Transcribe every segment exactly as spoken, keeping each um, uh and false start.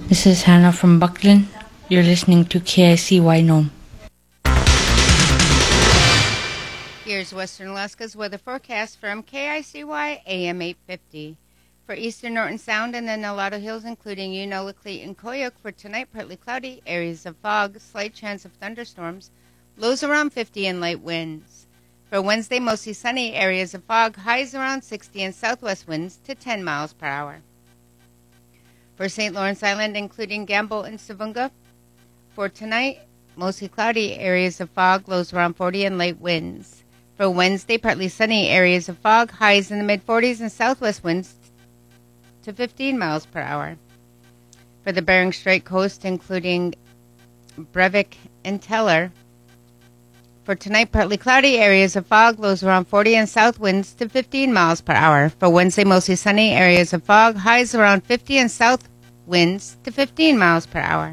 This is Hannah from Buckland. You're listening to K I C Y Nome. Here's Western Alaska's weather forecast from K I C Y A M eight fifty. For eastern Norton Sound and the Nulato Hills, including Unalakleet and Koyuk, for tonight, partly cloudy, areas of fog, slight chance of thunderstorms, lows around fifty and light winds. For Wednesday, mostly sunny, areas of fog, highs around sixty and southwest winds to ten miles per hour. For Saint Lawrence Island, including Gamble and Savunga, for tonight, mostly cloudy, areas of fog, lows around forty and light winds. For Wednesday, partly sunny, areas of fog, highs in the mid-forties and southwest winds to fifteen miles per hour. For the Bering Strait coast, including Brevik and Teller, for tonight, partly cloudy, areas of fog, lows around forty and south winds to fifteen miles per hour. For Wednesday, mostly sunny, areas of fog, highs around fifty and south winds to fifteen miles per hour.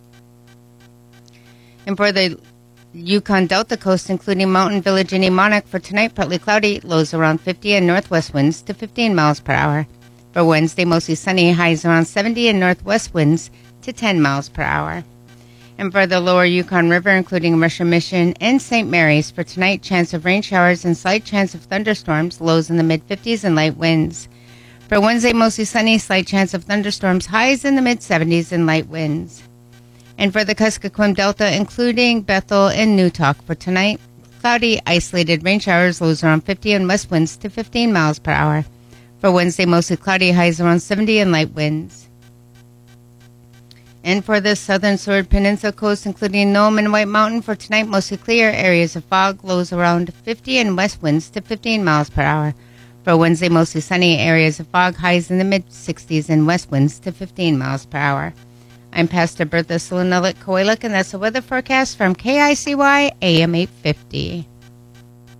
And for the Yukon Delta coast, including Mountain Village and Emonic, for tonight, partly cloudy, lows around fifty and northwest winds to fifteen miles per hour. For Wednesday, mostly sunny, highs around seventy and northwest winds to ten miles per hour. And for the lower Yukon River, including Russia Mission and Saint Mary's, for tonight, chance of rain showers and slight chance of thunderstorms, lows in the mid-fifties and light winds. For Wednesday, mostly sunny, slight chance of thunderstorms, highs in the mid-seventies and light winds. And for the Kuskokwim Delta, including Bethel and Newtalk, for tonight, cloudy, isolated rain showers, lows around fifty and west winds to fifteen miles per hour. For Wednesday, mostly cloudy, highs around seventy and light winds. And for the southern Seward Peninsula coast, including Nome and White Mountain, for tonight, mostly clear, areas of fog, lows around fifty and west winds to fifteen miles per hour. For Wednesday, mostly sunny, areas of fog, highs in the mid-sixties and west winds to fifteen miles per hour. I'm Pastor Bertha Solonelik Koelik, and that's the weather forecast from K I C Y A M eight fifty.